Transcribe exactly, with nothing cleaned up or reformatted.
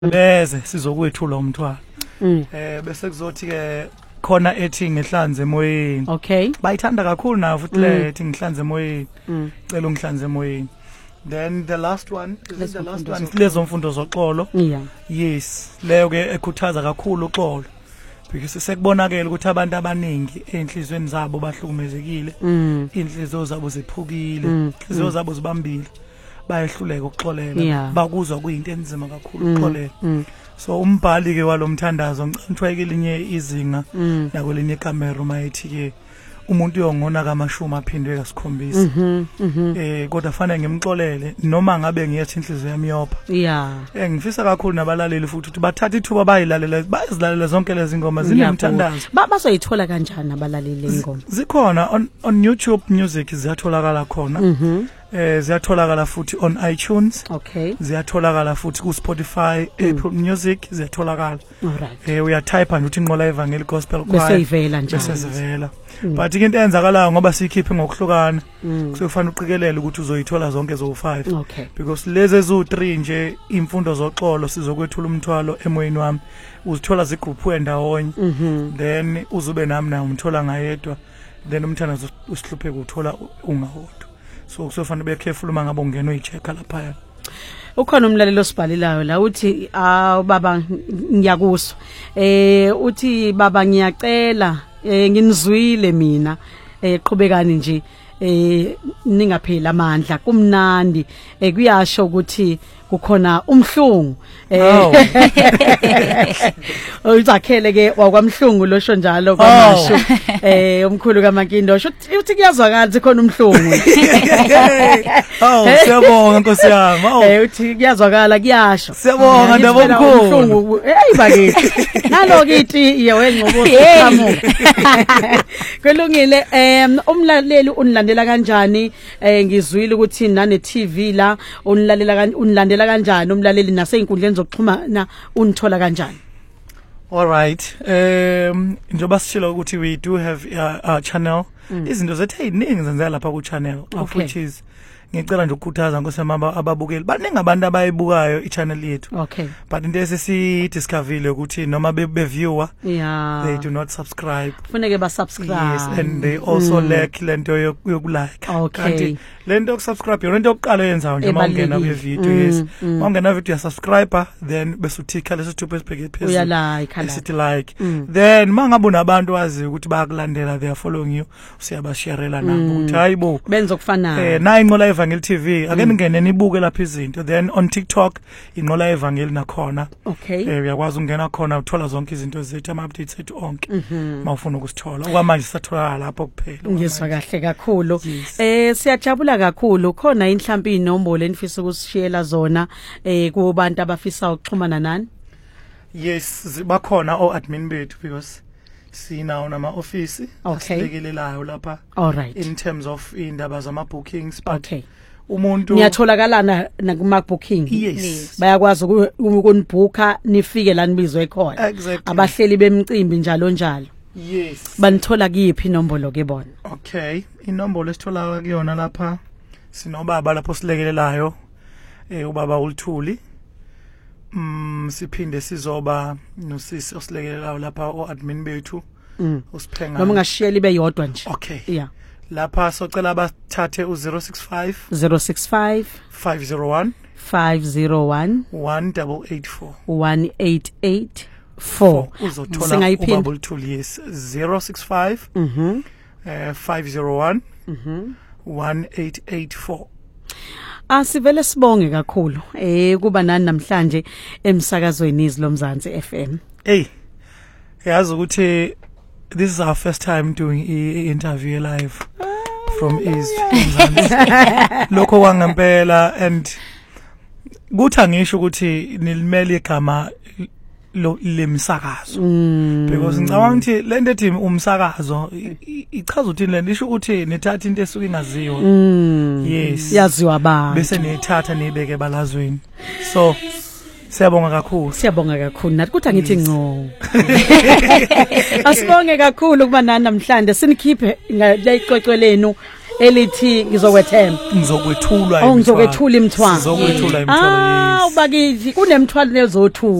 bese sizokwethula umthwalo eh bese kuzothi ke khona ethi ngihlanze emoyeni. Okay, bayithanda kakhulu na futhi le ethi ngihlanze emoyeni, cela ungihlanze emoyeni. Then the last one is the last one lezo mfundo zoxolo. Yeah, yes, leyo ke ekhuthaza kakhulu uxolo because sekubonakala ukuthi abantu abaningi enhlizweni zabo bahlukumezekile, inhliziyo zabo ziphukile, inhliziyo zabo zibambile, bayehluleka ukuxolela, bakuzwa kuyinto enzima kakhulu ukuxolela. So umbhali ke walomthandazo ngicantshweke linye izinga nakwelinye ikamera mayithi ke umuntu uyongona kamashumi aphindwe kasikhombisa. Eh kodwa fanele ngimxolele noma ngabe ngiyathi inhliziyo yami yopha. Yeah, eh ngifisa kakhulu nabalaleli futhi ukuthi bathathe ithuba bayilalela, bazilalela zonke lezi ngoma zinemthandazo. Basoyithola kanjani abalaleli ingoma? Zikhona on on YouTube Music, ziyatholakala khona. Eh ziyatholakala futhi on iTunes. Okay, ziyatholakala futhi ku Spotify, Apple Music ziyatholakala. Alright, eh uya type nje uthi Nqola Evangeli Gospel Choir bese ivela njalo, bese sivela. But into enzakalayo ngoba siyikhiphe ngokuhlukana kuzofanele uqikelele ukuthi uzoyithola zonke zo five. Okay, because lezi ezo three nje imfundo zoxolo sizokwethula umthwalo emoyeni wami uzithola zigroup endawonye. Then uzube nami na umthola ngayedwa, then umthanda usihlupheke uthola ungawodwa. So kuzofanele be careful uma ngabe ungena uyichecka lapha. Ukhona umlaleli osibhalilayo la uthi ah baba ngiyakuswa, eh uthi baba ngiyacela, eh nginizwile mina, eh qhubekani nje, eh ningapheli amandla, kumnandi, eh kuyasho ukuthi kukhona umhlungu, eh uzakhele ke wakwamhlungu losho njalo kwamashu, eh umkhulu kaMakindo uthi kuyazwakala khona umhlungu. Oh siyabonga Nkosi yami. Oh eh uthi kuyazwakala kuyasho. Siyabonga ndabomkhulu. Hey bakithi nalo kithi yewe ngobo siqhamuka. Kulungile, em umlaleli unilandela kanjani? Eh ngizwile ukuthi nane T V la unilalela unilandela kanjani umlaleli nasey'nkundleni zokuxhumana unithola kanjani? All right, um njoba sishilo ukuthi we do have a, a channel. Izinto zethu eziningi zenzeka lapha ku channel, of which is ngicela nje ukukhuthaza ngosemama ababukeli baningi abantu abayibukayo i-channel yethu. Okay, but into esisi discoverile ukuthi noma be viewer, yeah, they do not subscribe. Kufanele ba subscribe. Yes, and they also mm. lack lento yokulike. Okay, lento yokusubscribe yona into yokuqala yenzayo nje mawungena kwi video. Yes, mawungena video ya subscriber, then bese uthikha leso sithupha esibheke phezulu, uya like sithi like. Then mangabe unabantu wazi ukuthi bayakulandela, they are following you, usiyabasharela nabo ukuthi hayibo benza okufanayo. Eh na Nqola Evangeli T V ake ningene nibuke lapha izinto. Then on TikTok Nqola Evangeli nakhona. Okay, eh uyakwazi ungena khona uthola zonke izinto zethu, ama updates ethu onke mawufuna ukusithola. Okwamanje sathola lapho kuphela. Ngizwa kahle kakhulu. Eh siyajabula kakhulu. Khona inhlampi inombolo enifisa ukusishiyela zona eh kubantu abafisa ukuxhumana nani? Yes, bakhona o admin bethu because sina nama office asilekelelayo lapha. All right, in terms of indaba zama bookings, but okay, umuntu niyatholakala na kuma booking. Yes, bayakwazi ukunibooka nifike la nibizwe khona. Exactly. Abahleli bemcimbi njalo njalo. Yes, banithola kuyiphi inombolo ke bona? Okay, inombolo esithola kuyona lapha sinobaba lapho silekelelayo, eh ubaba uLthuli. Mm siphinde sizoba nosisi osilekelelayo lapha o admin bethu usiphenga noma ngashiyela ibe yodwa nje. Okay, yeah, lapha socela bathathe u zero six five zero six five five zero one five zero one one eight eight four one eight eight four. Uzothola ubaba uLthuli. Yes, zero six five mhm eh five zero one mhm one eight eight four. Asivele sibonge kakhulu eh kuba nani namhlanje emsakazweni izilo Mzansi F M. Hey, yazi ukuthi this is our first time doing i interview live from East Mzansi. Lokho kwangempela, and kuthi angisho ukuthi nilimele igama lo lemsakazo because ngicabanga ukuthi lento ethi umsakazo ichaza ukuthi lento isho ukuthi nithatha into esuke ingaziwa. Yes, yaziwa ba bese niyithatha niyibeke balazweni. So siyabonga kakhulu, siyabonga kakhulu nathi kuthi angithi ngco. Asibonge kakhulu kuba nani namhlanje sinikhiphe ngale icwecwe lenu elithi ngizokwethemba ngizokwethulwa oh ngizokwethula imithwalo ngizokwethula imithwalo ah ubakithi kunemithwalo nezothula